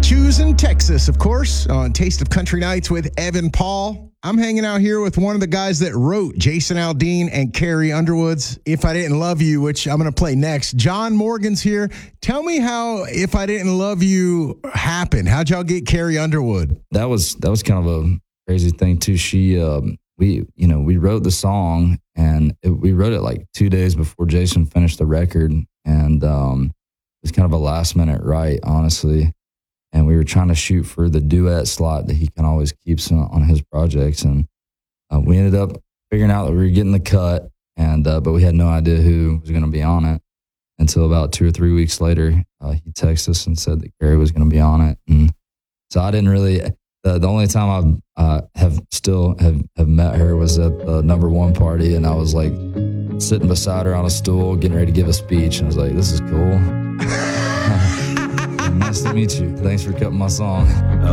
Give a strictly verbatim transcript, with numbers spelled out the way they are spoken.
Choosing Texas, of course, on Taste of Country Nights with Evan Paul. I'm hanging out here with one of the guys that wrote Jason Aldean and Carrie Underwood's If I Didn't Love You, which I'm going to play next. John Morgan's here. Tell me how If I Didn't Love You happened. How'd y'all get Carrie Underwood? That was that was kind of a crazy thing too. She, um, we, you know, we wrote the song and it, we wrote it like two days before Jason finished the record, and um, it was kind of a last minute write, honestly. And we were trying to shoot for the duet slot that he can always keeps on, on his projects. And uh, we ended up figuring out that we were getting the cut, and uh, but we had no idea who was going to be on it until about two or three weeks later. Uh, he texted us and said that Carrie was going to be on it. And so I didn't really, uh, the only time I uh, have still have, have met her was at the number one party. And I was like sitting beside her on a stool, getting ready to give a speech. And I was like, this is cool. Nice to meet you. Thanks for cutting my song.